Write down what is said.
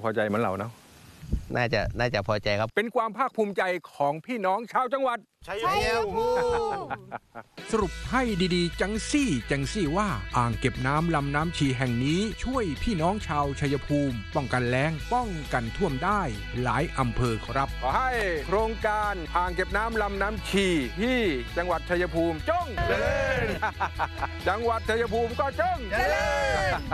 พอใจเหมือนเราเนาะน่าจะพอใจครับเป็นความภาคภูมิใจของพี่น้องชาวจังหวัดชัยภูมิสรุปให้ดีๆจังซี่ว่าอ่างเก็บน้ำลำน้ำชีแห่งนี้ช่วยพี่น้องชาวชัยภูมิป้องกันแล้งป้องกันท่วมได้หลายอำเภอครับขอให้โครงการอ่างเก็บน้ำลำน้ำชีที่จังหวัดชัยภูมิจงเจริญจังหวัดชัยภูมิก็จงเจริญ